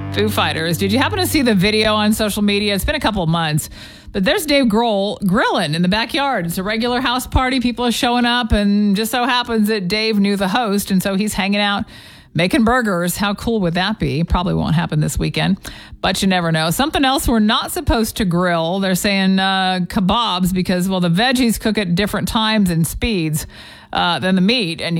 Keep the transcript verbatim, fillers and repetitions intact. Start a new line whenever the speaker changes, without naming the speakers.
Foo Fighters. Did you happen to see the video on social media? It's been a couple of months, but there's Dave Grohl grilling in the backyard. It's a regular house party. People are showing up, and just so happens that Dave knew the host, and so he's hanging out making burgers. How cool would that be? Probably won't happen this weekend, but you never know. Something else we're not supposed to grill. They're saying uh, kebabs because, well, the veggies cook at different times and speeds uh, than the meat, and you